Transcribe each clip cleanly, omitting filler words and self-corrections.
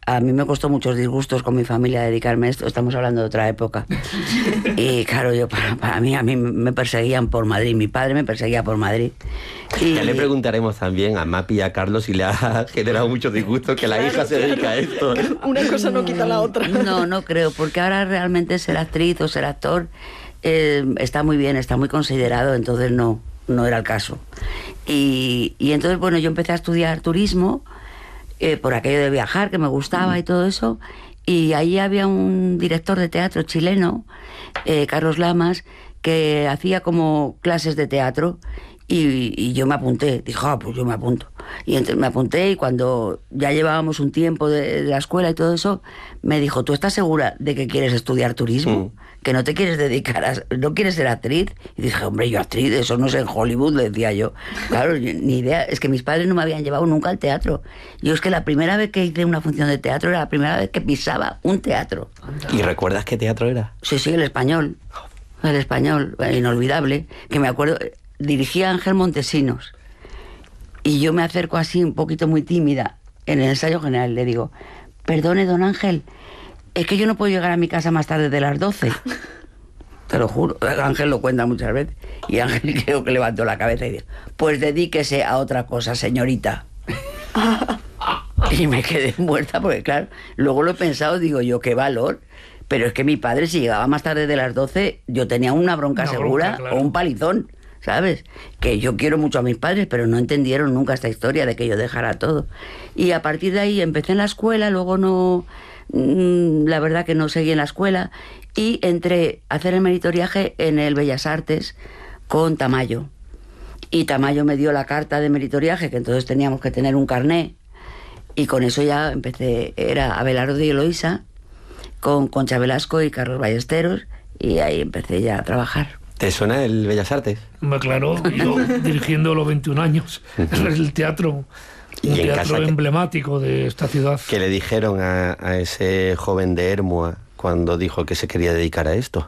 a mí me costó muchos disgustos con mi familia dedicarme a esto, estamos hablando de otra época. Y claro, a mí me perseguían por Madrid, mi padre me perseguía por Madrid. Y ya le preguntaremos también a Mapi y a Carlos si le ha generado mucho disgusto que la hija se dedica a esto. Una cosa no quita la otra. No creo, porque ahora realmente ser actriz o ser actor está muy bien, está muy considerado, entonces no era el caso. Y entonces, bueno, yo empecé a estudiar turismo, por aquello de viajar, que me gustaba y todo eso, y ahí había un director de teatro chileno, Carlos Lamas, que hacía como clases de teatro, y yo me apunté, dije, pues yo me apunto. Y entonces me apunté, y cuando ya llevábamos un tiempo de la escuela y todo eso, me dijo, ¿tú estás segura de que quieres estudiar turismo? ¿Que no te quieres dedicar no quieres ser actriz? Y dije, hombre, yo actriz, eso no es en Hollywood, le decía yo. Claro, ni idea, es que mis padres no me habían llevado nunca al teatro. Yo es que la primera vez que hice una función de teatro era la primera vez que pisaba un teatro. ¿Y recuerdas qué teatro era? Sí, el Español, inolvidable, que me acuerdo, dirigía Ángel Montesinos. Y yo me acerco así, un poquito muy tímida, en el ensayo general, le digo, perdone, don Ángel, es que yo no puedo llegar a mi casa más tarde de las 12. Te lo juro, Ángel lo cuenta muchas veces. Y Ángel creo que levantó la cabeza y dijo, pues dedíquese a otra cosa, señorita. Y me quedé muerta porque, claro, luego lo he pensado, digo yo, qué valor. Pero es que mi padre, si llegaba más tarde de las 12, yo tenía una bronca segura, claro, o un palizón, ¿sabes? Que yo quiero mucho a mis padres, pero no entendieron nunca esta historia de que yo dejara todo. Y a partir de ahí empecé en la escuela, luego no... La verdad que no seguí en la escuela, y entré a hacer el meritoriaje en el Bellas Artes con Tamayo. Y Tamayo me dio la carta de meritoriaje, que entonces teníamos que tener un carné, y con eso ya empecé. Era Abelardo y Eloísa, con Concha Velasco y Carlos Ballesteros, y ahí empecé ya a trabajar. ¿Te suena el Bellas Artes? Claro, yo dirigiendo a los 21 años, es el teatro... Un teatro emblemático de esta ciudad. ¿Qué le dijeron a ese joven de Hermua cuando dijo que se quería dedicar a esto?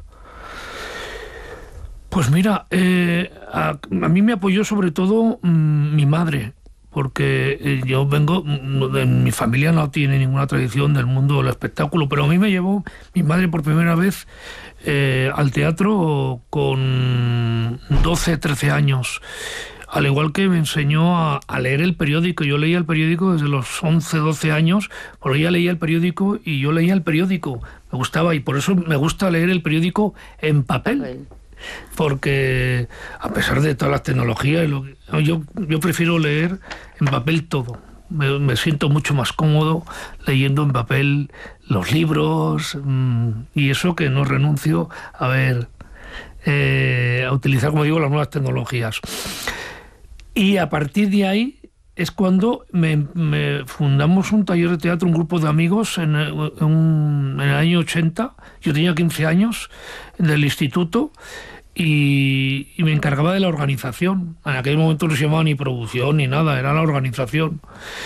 Pues mira, a mí me apoyó sobre todo mi madre, porque yo vengo, mi familia no tiene ninguna tradición del mundo del espectáculo, pero a mí me llevó mi madre por primera vez al teatro con 12, 13 años. Al igual que me enseñó a leer el periódico. Yo leía el periódico desde los 11, 12 años, porque ella leía el periódico y yo leía el periódico. Me gustaba, y por eso me gusta leer el periódico en papel. Porque a pesar de todas las tecnologías, yo prefiero leer en papel todo. Me siento mucho más cómodo leyendo en papel los libros, y eso que no renuncio a utilizar, como digo, las nuevas tecnologías. Y a partir de ahí es cuando me fundamos un taller de teatro, un grupo de amigos en el año 80. Yo tenía 15 años, del instituto, y me encargaba de la organización. En aquel momento no se llamaba ni producción ni nada, era la organización.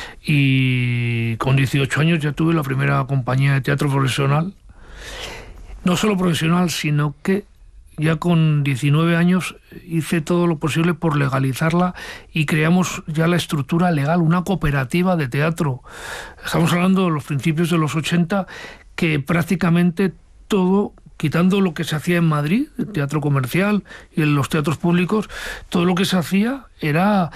Y con 18 años ya tuve la primera compañía de teatro profesional. No solo profesional, sino que ya con 19 años hice todo lo posible por legalizarla, y creamos ya la estructura legal, una cooperativa de teatro. Estamos hablando de los principios de los 80, que prácticamente todo, quitando lo que se hacía en Madrid, el teatro comercial y en los teatros públicos, todo lo que se hacía era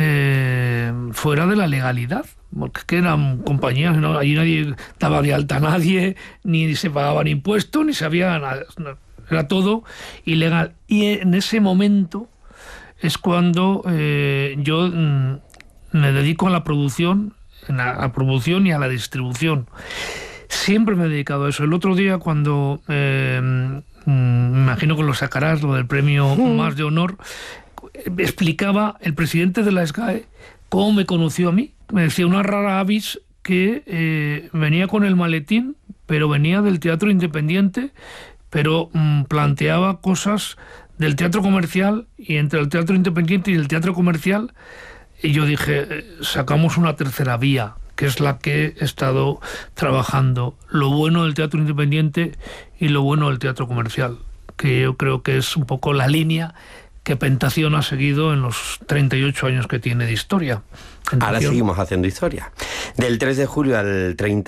fuera de la legalidad. Porque eran compañías, ¿no? Allí nadie daba de alta a nadie, ni se pagaban impuestos, ni se había nada. Era todo ilegal. Y en ese momento es cuando yo me dedico a la producción, y a la distribución. Siempre me he dedicado a eso. El otro día, cuando me imagino que lo sacarás, lo del premio Más de Honor, explicaba el presidente de la SGAE cómo me conoció a mí. Me decía, una rara avis que venía con el maletín, pero venía del teatro independiente, pero planteaba cosas del teatro comercial, y entre el teatro independiente y el teatro comercial, y yo dije, sacamos una tercera vía, que es la que he estado trabajando, lo bueno del teatro independiente y lo bueno del teatro comercial, que yo creo que es un poco la línea que Pentación ha seguido en los 38 años que tiene de historia. Ahora seguimos haciendo historia. Del 3 de julio al 30